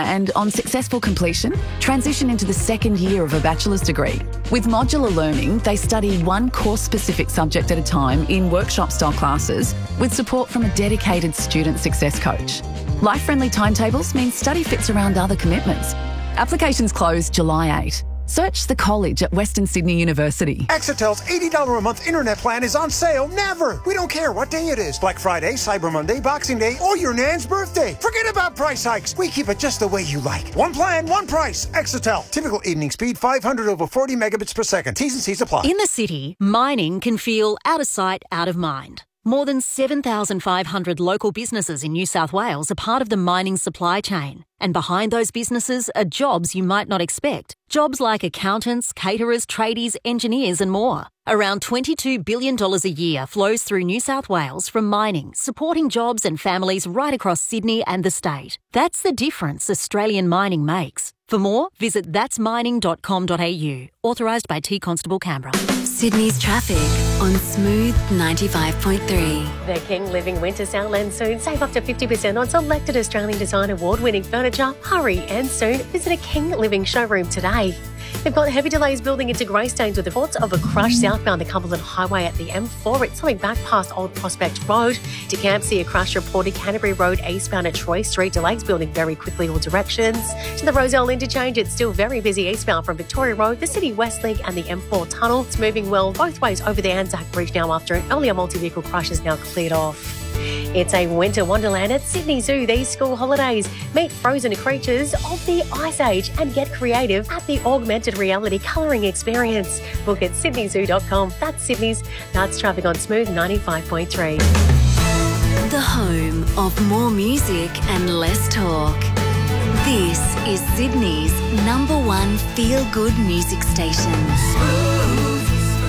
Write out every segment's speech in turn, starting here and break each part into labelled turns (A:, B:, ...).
A: And on successful completion, transition into the second year of a bachelor's degree. With modular learning, they study one course-specific subject at a time in workshop-style classes with support from a dedicated student success coach. Life-friendly timetables mean study fits around other commitments. Applications close July 8. Search the college at Western Sydney University.
B: Exetel's $80 a month internet plan is on sale never. We don't care what day it is. Black Friday, Cyber Monday, Boxing Day, or your nan's birthday. Forget about price hikes. We keep it just the way you like. One plan, one price. Exetel. Typical evening speed, 500 over 40 megabits per second. T's and C's apply.
C: In the city, mining can feel out of sight, out of mind. More than 7,500 local businesses in New South Wales are part of the mining supply chain. And behind those businesses are jobs you might not expect. Jobs like accountants, caterers, tradies, engineers and more. Around $22 billion a year flows through New South Wales from mining, supporting jobs and families right across Sydney and the state. That's the difference Australian mining makes. For more, visit that'smining.com.au. Authorised by T Constable Canberra.
D: Sydney's traffic on Smooth 95.3.
E: The King Living Winter Sale ends soon. Save up to 50% on selected Australian Design Award-winning furniture. Hurry and soon. Visit a King Living showroom today. They've got heavy delays building into Greystanes with reports of a crush southbound the Cumberland Highway at the M4. It's coming back past Old Prospect Road. To Campsie, a crash reported Canterbury Road eastbound at Troy Street. Delays building very quickly all directions. To the Rozelle Interchange, it's still very busy eastbound from Victoria Road, the City West Link and the M4 Tunnel. It's moving well both ways over the Anzac Bridge now after an earlier multi-vehicle crash is now cleared off. It's a winter wonderland at Sydney Zoo these school holidays. Meet frozen creatures of the Ice Age and get creative at the augmented reality colouring experience. Book at sydneyzoo.com. That's Sydney's. That's traffic on Smooth 95.3.
D: The home of more music and less talk. This is Sydney's #1 feel-good music station.
F: Smooth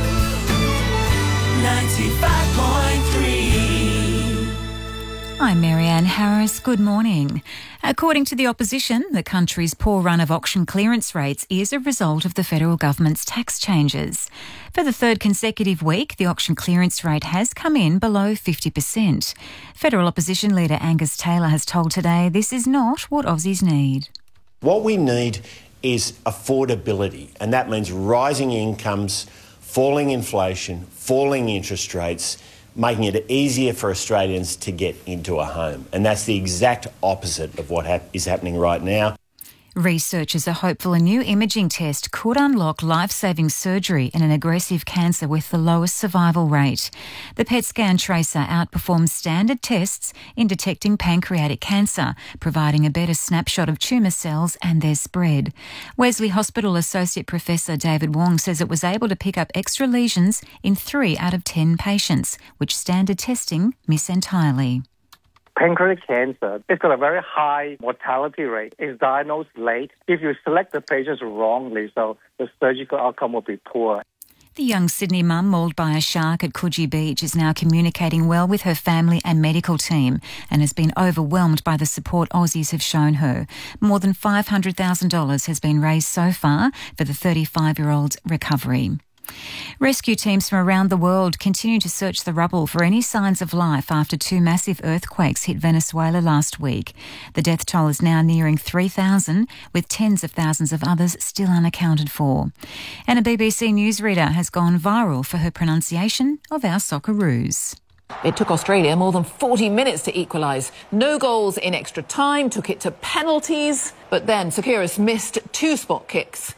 F: 95.3.
G: I'm Marianne Harris. Good morning. According to the opposition, the country's poor run of auction clearance rates is a result of the federal government's tax changes. For the third consecutive week, the auction clearance rate has come in below 50%. Federal opposition leader Angus Taylor has told Today this is not what Aussies need.
H: What we need is affordability, and that means rising incomes, falling inflation, falling interest rates, making it easier for Australians to get into a home. And that's the exact opposite of what is happening right now.
G: Researchers are hopeful a new imaging test could unlock life-saving surgery in an aggressive cancer with the lowest survival rate. The PET scan tracer outperforms standard tests in detecting pancreatic cancer, providing a better snapshot of tumour cells and their spread. Wesley Hospital Associate Professor David Wong says it was able to pick up extra lesions in 3 out of 10 patients, which standard testing miss entirely.
I: Pancreatic cancer, it's got a very high mortality rate. It's diagnosed late. If you select the patients wrongly, so the surgical outcome will be poor.
G: The young Sydney mum mauled by a shark at Coogee Beach is now communicating well with her family and medical team and has been overwhelmed by the support Aussies have shown her. More than $500,000 has been raised so far for the 35-year-old's recovery. Rescue teams from around the world continue to search the rubble for any signs of life after 2 massive earthquakes hit Venezuela last week. The death toll is now nearing 3,000, with tens of thousands of others still unaccounted for. And a BBC newsreader has gone viral for her pronunciation of our Socceroos.
J: It took Australia more than 40 minutes to equalise. No goals in extra time, took it to penalties. But then Tsakiris missed 2 spot kicks.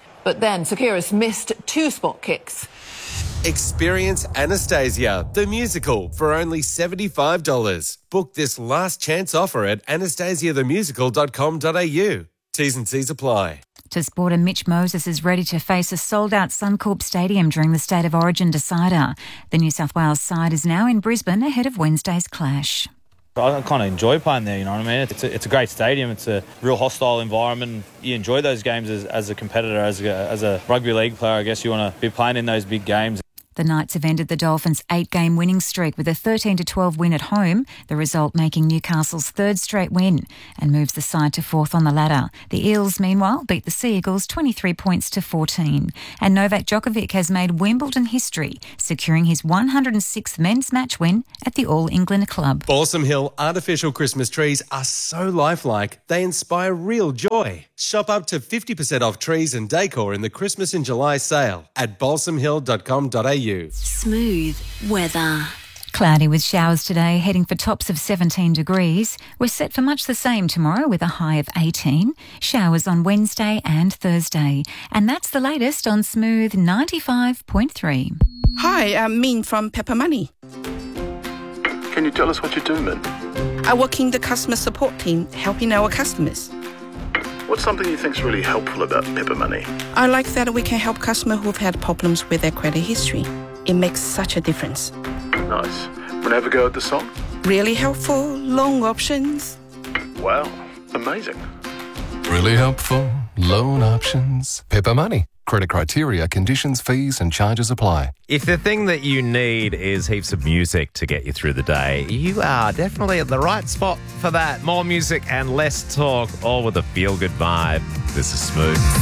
K: Experience Anastasia, the musical, for only $75. Book this last chance offer at anastasiathemusical.com.au. T's and C's apply.
G: To sport, and Mitch Moses is ready to face a sold-out Suncorp Stadium during the State of Origin decider. The New South Wales side is now in Brisbane ahead of Wednesday's clash.
L: I kind of enjoy playing there, you know what I mean? It's a great stadium. It's a real hostile environment. You enjoy those games as a competitor, as a rugby league player. I guess you want to be playing in those big games.
G: The Knights have ended the Dolphins' 8-game winning streak with a 13-12 win at home, the result making Newcastle's third straight win and moves the side to fourth on the ladder. The Eels, meanwhile, beat the Sea Eagles 23 points to 14. And Novak Djokovic has made Wimbledon history, securing his 106th men's match win at the All England Club.
K: Balsam Hill artificial Christmas trees are so lifelike, they inspire real joy. Shop up to 50% off trees and decor in the Christmas in July sale at balsamhill.com.au.
D: Smooth weather.
G: Cloudy with showers today, heading for tops of 17 degrees. We're set for much the same tomorrow with a high of 18. Showers on Wednesday and Thursday. And that's the latest on Smooth 95.3.
M: Hi, I'm Min from Pepper Money.
N: Can you tell us what you do, Min?
M: I work in the customer support team, helping our customers.
N: What's something you think's really helpful about Pepper Money?
M: I like that we can help customers who've had problems with their credit history. It makes such a difference.
N: Nice. Want to have a go at the song?
M: Really helpful, loan options.
N: Wow, amazing.
O: Really helpful, loan options. Pepper Money. Credit criteria, conditions, fees and charges apply.
P: If the thing that you need is heaps of music to get you through the day, you are definitely at the right spot for that. More music and less talk, all with a feel-good vibe. This is Smooth.